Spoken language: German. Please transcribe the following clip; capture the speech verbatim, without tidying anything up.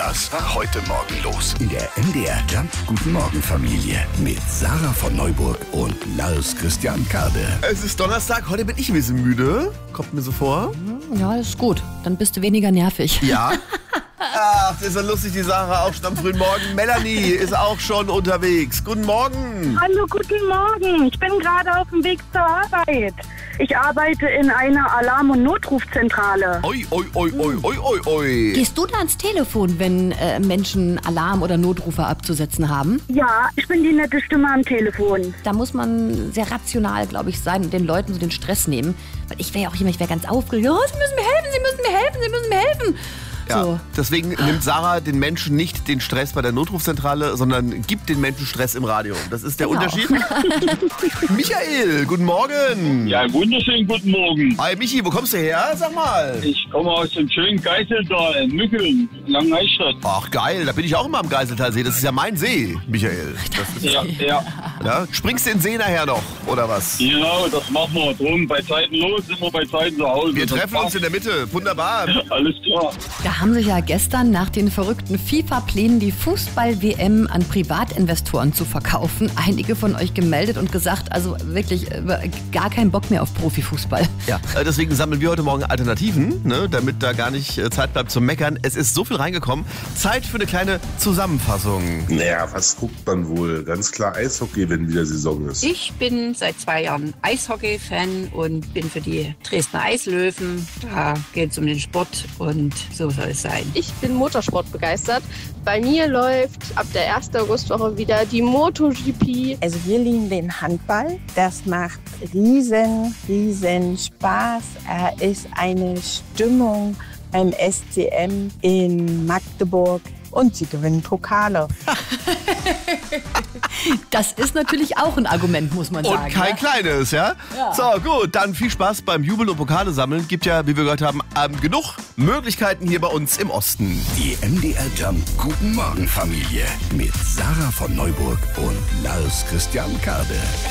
Was war heute Morgen los? In der M D R Jump Guten Morgen Familie mit Sarah von Neuburg und Lars Christian Kade. Es ist Donnerstag, heute bin ich ein bisschen müde. Kommt mir so vor. Ja, das ist gut. Dann bist du weniger nervig. Ja. Ach, das ist ja lustig, die Sarah auch schon am frühen Morgen. Melanie ist auch schon unterwegs. Guten Morgen. Hallo, guten Morgen. Ich bin gerade auf dem Weg zur Arbeit. Ich arbeite in einer Alarm- und Notrufzentrale. Oi, oi, oi, oi, oi, oi, oi. Gehst du da ans Telefon, wenn äh, Menschen Alarm oder Notrufe abzusetzen haben? Ja, ich bin die nette Stimme am Telefon. Da muss man sehr rational, glaube ich, sein und den Leuten so den Stress nehmen. Weil ich wäre ja auch jemand, ich wäre ganz aufgeregt. Oh, Sie müssen mir helfen, Sie müssen mir helfen, Sie müssen mir helfen. Ja, So. deswegen nimmt Sarah den Menschen nicht den Stress bei der Notrufzentrale, sondern gibt den Menschen Stress im Radio. Das ist der Genau. Unterschied. Michael, guten Morgen. Ja, wunderschönen guten Morgen. Hi Michi, wo kommst du her? Sag mal. Ich komme aus dem schönen Geiseltal in Mückeln, Langeneistadt. Ach geil, da bin ich auch immer am Geiseltalsee. Das ist ja mein See, Michael. Das ist, Ja, ja, ja. Springst du in den See nachher noch, oder was? genau, das machen wir. Drum bei Zeiten los, sind wir bei Zeiten zu Hause. Wir Das treffen passt. uns in der Mitte. Wunderbar. Alles klar. Da haben sich ja gestern nach den verrückten FIFA-Plänen die Fußball-W M an Privatinvestoren zu verkaufen einige von euch gemeldet und gesagt, also wirklich äh, gar keinen Bock mehr auf Profifußball. Ja, äh, deswegen sammeln wir heute Morgen Alternativen, ne, damit da gar nicht äh, Zeit bleibt zum Meckern. Es ist so viel reingekommen. Zeit für eine kleine Zusammenfassung. Naja, was guckt man wohl? Ganz klar Eishockey, wenn wieder Saison ist. Ich bin seit zwei Jahren Eishockey-Fan und bin für die Dresdner Eislöwen. Da geht es um den Sport und so soll es sein. Ich bin Motorsport begeistert. Bei mir läuft ab der ersten Augustwoche wieder die MotoGP. Also wir lieben den Handball. Das macht riesen, riesen Spaß. Er ist eine Stimmung beim S C M in Magdeburg. Und sie gewinnen Pokale. Das ist natürlich auch ein Argument, muss man sagen. Und kein ja? kleines, ja? Ja. So, gut, dann viel Spaß beim Jubeln und Pokale sammeln. Gibt ja, wie wir gehört haben, ähm, genug Möglichkeiten hier bei uns im Osten. Die M D R Jump Guten Morgen Familie mit Sarah von Neuburg und Lars Christian Kade.